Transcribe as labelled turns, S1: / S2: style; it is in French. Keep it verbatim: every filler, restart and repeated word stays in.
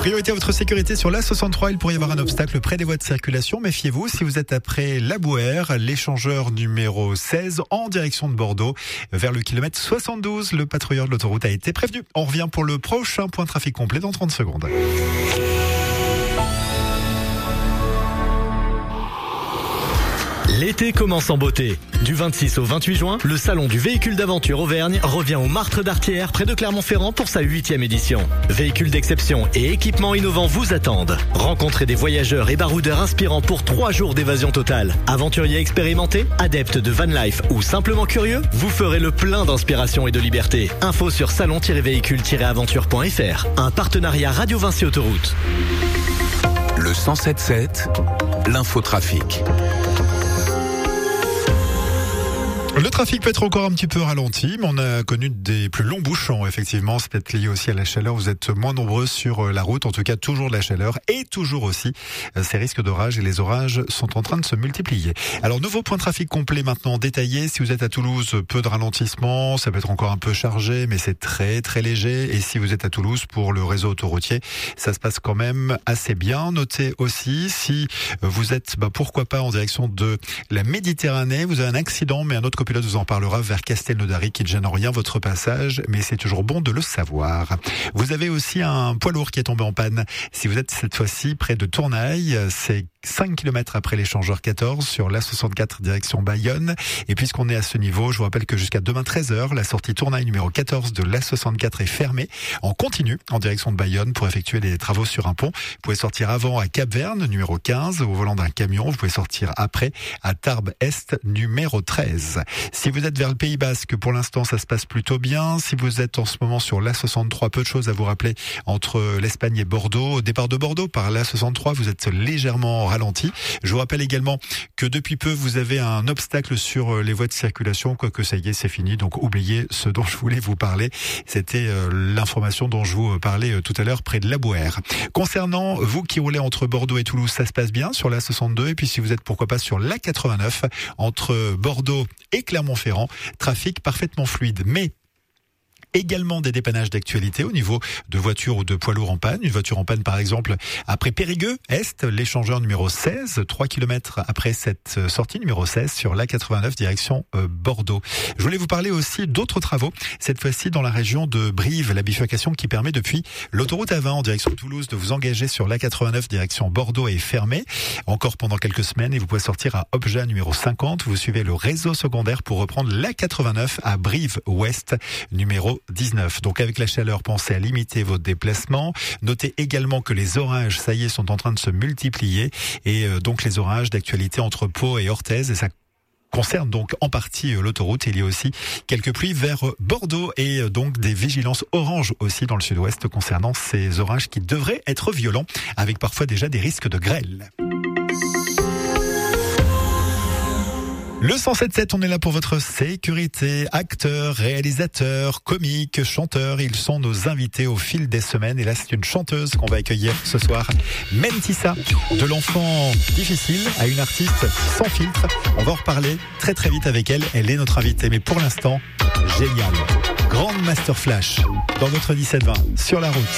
S1: Priorité à votre sécurité sur l'A soixante-trois, il pourrait y avoir un obstacle près des voies de circulation. Méfiez-vous si vous êtes après La Bouère, l'échangeur numéro seize en direction de Bordeaux, vers le kilomètre soixante-douze. Le patrouilleur de l'autoroute a été prévenu. On revient pour le prochain point de trafic complet dans trente secondes.
S2: L'été commence en beauté. Du vingt-six au vingt-huit juin, le salon du véhicule d'aventure Auvergne revient au Martre d'Artière près de Clermont-Ferrand pour sa huitième édition. Véhicules d'exception et équipements innovants vous attendent. Rencontrez des voyageurs et baroudeurs inspirants pour trois jours d'évasion totale. Aventuriers expérimentés, adeptes de van life ou simplement curieux, vous ferez le plein d'inspiration et de liberté. Info sur salon tiret véhicule tiret aventure point f r. Un partenariat Radio Vinci Autoroute.
S3: Le cent sept sept, l'infotrafic.
S1: Le trafic peut être encore un petit peu ralenti, mais on a connu des plus longs bouchons, effectivement. C'est peut-être lié aussi à la chaleur. Vous êtes moins nombreux sur la route, en tout cas toujours de la chaleur et toujours aussi ces risques d'orage. Et les orages sont en train de se multiplier. Alors, nouveau point de trafic complet maintenant détaillé. Si vous êtes à Toulouse, peu de ralentissement. Ça peut être encore un peu chargé, mais c'est très très léger. Et si vous êtes à Toulouse, pour le réseau autoroutier, ça se passe quand même assez bien. Notez aussi, si vous êtes, bah, pourquoi pas en direction de la Méditerranée, vous avez un accident, mais un autre pilote vous en parlera vers Castelnaudary qui ne gêne en rien votre passage, mais c'est toujours bon de le savoir. Vous avez aussi un poids lourd qui est tombé en panne. Si vous êtes cette fois-ci près de Tournaille, c'est cinq kilomètres après l'échangeur quatorze sur l'A soixante-quatre direction Bayonne. Et puisqu'on est à ce niveau, je vous rappelle que jusqu'à demain treize heures, la sortie Tournaille numéro quatorze de l'A soixante-quatre est fermée en continu en direction de Bayonne pour effectuer des travaux sur un pont. Vous pouvez sortir avant à Cap-Verne numéro quinze au volant d'un camion. Vous pouvez sortir après à Tarbes Est numéro treize. Si vous êtes vers le Pays Basque, pour l'instant ça se passe plutôt bien. Si vous êtes en ce moment sur l'A soixante-trois, peu de choses à vous rappeler entre l'Espagne et Bordeaux. Au départ de Bordeaux par l'A soixante-trois, vous êtes légèrement ralenti. Je vous rappelle également que depuis peu vous avez un obstacle sur les voies de circulation, quoique ça y est, c'est fini, donc oubliez ce dont je voulais vous parler. C'était l'information dont je vous parlais tout à l'heure près de La Bouère. Concernant vous qui roulez entre Bordeaux et Toulouse, ça se passe bien sur l'A soixante-deux, et puis si vous êtes pourquoi pas sur l'A quatre-vingt-neuf entre Bordeaux et Clermont-Ferrand, trafic parfaitement fluide, mais également des dépannages d'actualité au niveau de voitures ou de poids lourds en panne. Une voiture en panne, par exemple, après Périgueux, Est, l'échangeur numéro seize, trois kilomètres après cette sortie numéro seize sur l'A quatre-vingt-neuf direction euh, Bordeaux. Je voulais vous parler aussi d'autres travaux, cette fois-ci dans la région de Brive, la bifurcation qui permet depuis l'autoroute A vingt en direction de Toulouse de vous engager sur l'A quatre-vingt-neuf direction Bordeaux est fermée encore pendant quelques semaines, et vous pouvez sortir à Obja numéro cinquante. Vous suivez le réseau secondaire pour reprendre l'A quatre-vingt-neuf à Brive-Ouest numéro dix-neuf. Donc avec la chaleur, pensez à limiter votre déplacement. Notez également que les orages, ça y est, sont en train de se multiplier, et euh, donc les orages d'actualité entre Pau et Orthez, et ça concerne donc en partie l'autoroute. Il y a aussi quelques pluies vers Bordeaux et donc des vigilances orange aussi dans le sud-ouest concernant ces orages qui devraient être violents, avec parfois déjà des risques de grêle. Le cent sept sept, on est là pour votre sécurité. Acteurs, réalisateurs, comiques, chanteurs, ils sont nos invités au fil des semaines. Et là, c'est une chanteuse qu'on va accueillir ce soir. Mentissa, de l'enfant difficile à une artiste sans filtre. On va en reparler très très vite avec elle. Elle est notre invitée. Mais pour l'instant, génial. Grande Master Flash dans votre dix-sept vingt sur la route.